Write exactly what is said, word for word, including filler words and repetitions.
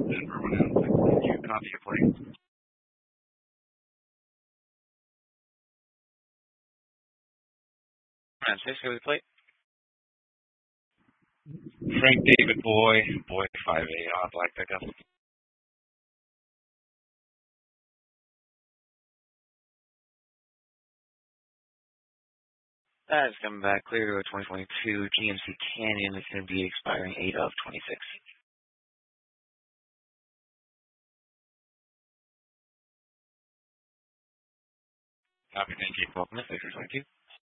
You copy your plate. Francisco, the plate. Frank David Boy, Boy five eight on black pickup. That is coming back clear to a twenty twenty-two G M C Canyon. It's going to be expiring eight of twenty-six. Copy, thank you. Welcome to Victor twenty-two.